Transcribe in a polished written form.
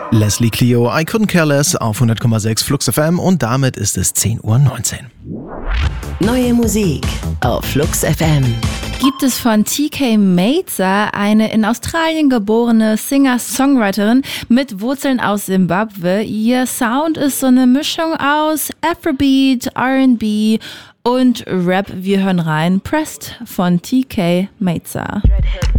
Leslie Clio, I Couldn't Care Less auf 100,6 Flux FM und damit ist es 10:19 Uhr. Neue Musik auf Flux FM. Gibt es von TK Mazer, eine in Australien geborene Singer-Songwriterin mit Wurzeln aus Simbabwe. Ihr Sound ist so eine Mischung aus Afrobeat, R&B und Rap. Wir hören rein. Pressed von TK Mazer.